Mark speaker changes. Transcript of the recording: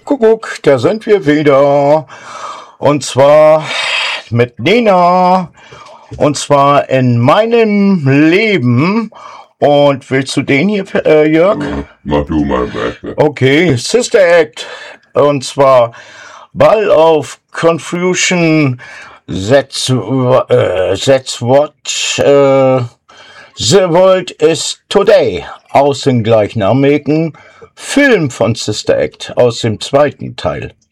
Speaker 1: Kuckuck, da sind wir wieder. Und zwar mit Nena. Und zwar in meinem Leben. Und willst du den hier, Jörg?
Speaker 2: Mach du mal weiter.
Speaker 1: Okay, Sister Act. Und zwar Ball of Confusion. That's what the world is today. Aus dem gleichnamigen Film von Sister Act, aus dem zweiten Teil.